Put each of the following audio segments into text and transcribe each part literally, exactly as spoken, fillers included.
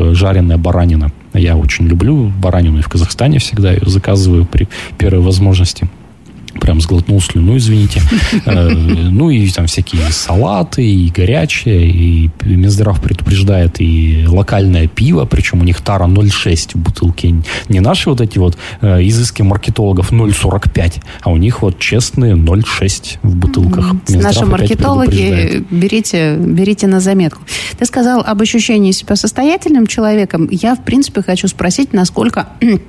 жареная баранина. Я очень люблю баранину, и в Казахстане всегда ее заказываю при первой возможности. Прям сглотнул слюну, извините. Ну, и там всякие салаты, и горячее, и Минздрав предупреждает, и локальное пиво, причем у них тара ноль целых шесть в бутылке. Не наши вот эти вот изыски маркетологов ноль целых сорок пять, а у них вот честные ноль целых шесть в бутылках. Минздрав Наши маркетологи, берите, берите на заметку. Ты сказал об ощущении себя состоятельным человеком. Я, в принципе, хочу спросить, насколько...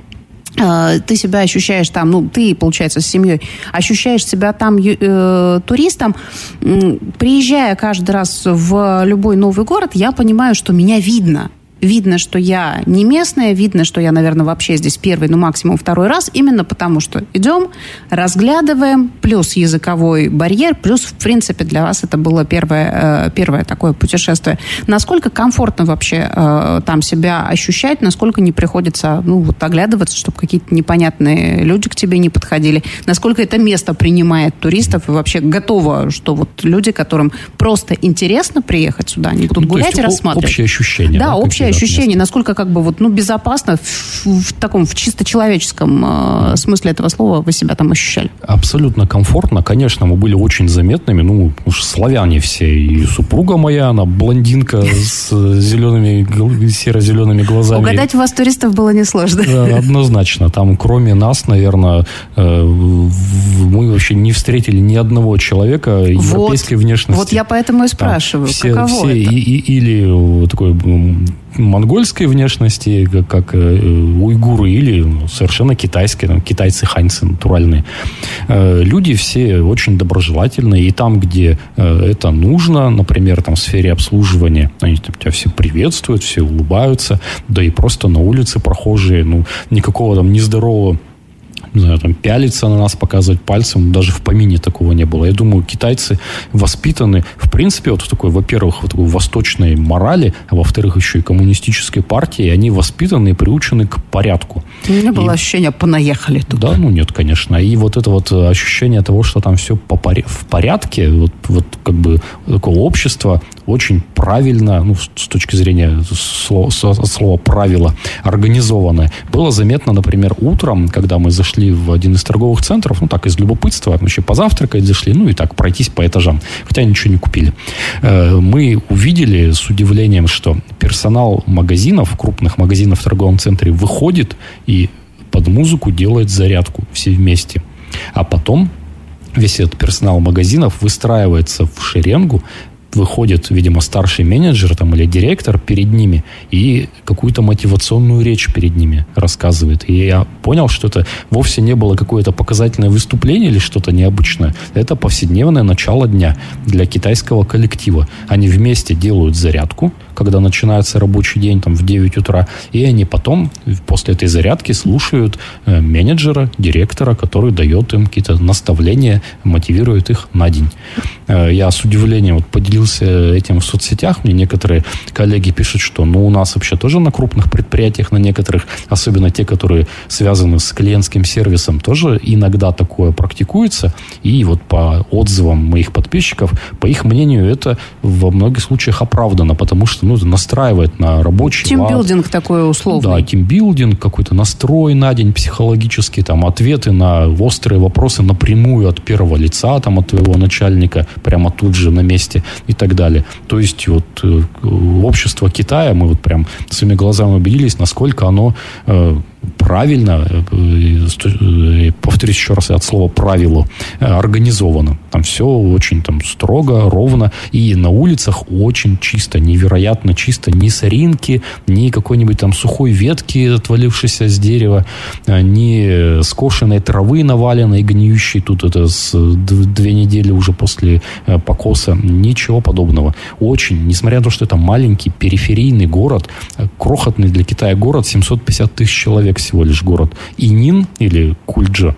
ты себя ощущаешь там, ну, ты, получается, с семьей, ощущаешь себя там э, туристом, приезжая каждый раз в любой новый город, я понимаю, что меня видно. Видно, что я не местная, видно, что я, наверное, вообще здесь первый, ну, максимум второй раз, именно потому что идем, разглядываем, плюс языковой барьер, плюс, в принципе, для вас это было первое, первое такое путешествие. Насколько комфортно вообще э, там себя ощущать, насколько не приходится, ну, вот оглядываться, чтобы какие-то непонятные люди к тебе не подходили, насколько это место принимает туристов и вообще готово, что вот люди, которым просто интересно приехать сюда, они будут ну, гулять и рассматривать. Общее ощущение. Да, да общее ощущение, насколько как бы вот, ну, безопасно в, в таком, в чисто человеческом э, смысле этого слова вы себя там ощущали? Абсолютно комфортно. Конечно, мы были очень заметными. Ну, уж славяне все. И супруга моя, она блондинка с зелеными, серо-зелеными глазами. Угадать у вас туристов было несложно. Да, однозначно. Там, кроме нас, наверное, э, мы вообще не встретили ни одного человека европейской вот, внешности. Вот я поэтому и спрашиваю, там все, каково все это? И, и, или такой... монгольской внешности, как, как э, уйгуры, или ну, совершенно китайской, там, китайцы, ханьцы натуральные. Э, люди все очень доброжелательные, и там, где э, это нужно, например, там, в сфере обслуживания, они там, тебя все приветствуют, все улыбаются, да и просто на улице прохожие, ну, никакого там нездорового, не знаю, там, пялиться на нас, показывать пальцем, даже в помине такого не было. Я думаю, китайцы воспитаны, в принципе, вот в такой, во-первых, в такой восточной морали, а во-вторых, еще и коммунистической партии, они воспитаны и приучены к порядку. У меня было и... ощущение, понаехали тут. Да, ну нет, конечно. И вот это вот ощущение того, что там все по пор... в порядке, вот, вот как бы такое общество очень правильно, ну, с точки зрения слова, слова правила, организованное. Было заметно, например, утром, когда мы зашли в один из торговых центров, ну, так, из любопытства, мы еще позавтракать зашли, ну, и так, пройтись по этажам, хотя ничего не купили. Мы увидели с удивлением, что персонал магазинов, крупных магазинов в торговом центре выходит и под музыку делает зарядку все вместе. А потом весь этот персонал магазинов выстраивается в шеренгу, выходит, видимо, старший менеджер там, или директор перед ними и какую-то мотивационную речь перед ними рассказывает. И я понял, что это вовсе не было какое-то показательное выступление или что-то необычное. Это повседневное начало дня для китайского коллектива. Они вместе делают зарядку, когда начинается рабочий день там, в девять утра, и они потом, после этой зарядки, слушают э, менеджера, директора, который дает им какие-то наставления, мотивирует их на день. Э, я с удивлением вот, поделился этим в соцсетях. Мне некоторые коллеги пишут, что ну, у нас вообще тоже на крупных предприятиях, на некоторых, особенно те, которые связаны с клиентским сервисом, тоже иногда такое практикуется. И вот по отзывам моих подписчиков, по их мнению, это во многих случаях оправдано, потому что ну, настраивает на рабочий тимбилдинг такой условный. Да, тимбилдинг, какой-то настрой на день психологический, там, ответы на острые вопросы напрямую от первого лица, там, от твоего начальника, прямо тут же на месте и так далее. То есть вот э, общество Китая, мы вот прям своими глазами убедились, насколько оно э, правильно, э, э, повторюсь еще раз от слова правило, э, организовано. Там все очень там, строго, ровно. И на улицах очень чисто, невероятно чисто. Ни соринки, ни какой-нибудь там сухой ветки, отвалившейся с дерева, э, ни скошенной травы наваленной, гниющей тут это с две недели уже после э, покоса. Ничего подобного. Очень, несмотря на то, что это маленький периферийный город, крохотный для Китая город, семьсот пятьдесят тысяч человек всего лишь город. Инин или Кульджа.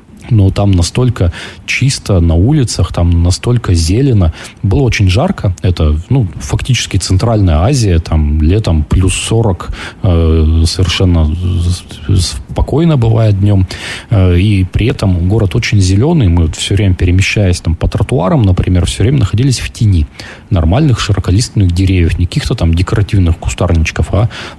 Но там настолько чисто на улицах, там настолько зелено. Было очень жарко. Это, ну, фактически Центральная Азия. Там летом плюс сорок. Э, совершенно спокойно бывает днем. Э, и при этом город очень зеленый. Мы вот все время, перемещаясь там по тротуарам, например, все время находились в тени нормальных широколиственных деревьев. Не каких-то там декоративных кустарничков, а